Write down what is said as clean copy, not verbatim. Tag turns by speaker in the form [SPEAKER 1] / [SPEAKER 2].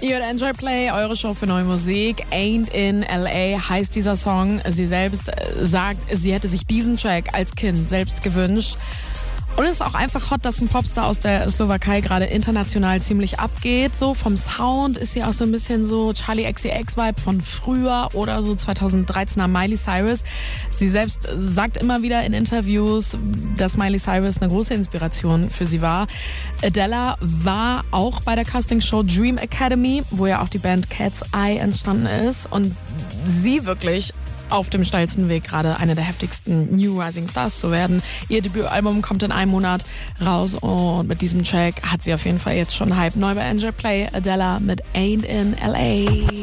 [SPEAKER 1] Ihr hört Enjoy Play, eure Show für neue Musik. Ain't in L.A. heißt dieser Song. Sie selbst sagt, sie hätte sich diesen Track als Kind selbst gewünscht. Und es ist auch einfach hot, dass ein Popstar aus der Slowakei gerade international ziemlich abgeht. So vom Sound ist sie auch so ein bisschen so Charli XCX-Vibe von früher oder so 2013er Miley Cyrus. Sie selbst sagt immer wieder in Interviews, dass Miley Cyrus eine große Inspiration für sie war. Adela war auch bei der Castingshow Dream Academy, wo ja auch die Band Cat's Eye entstanden ist. Und sie wirklich auf dem steilsten Weg, gerade eine der heftigsten New Rising Stars zu werden. Ihr Debütalbum kommt in einem Monat raus und mit diesem Track hat sie auf jeden Fall jetzt schon Hype. Neu bei Enjoy Play, Adela mit Ain't in L.A.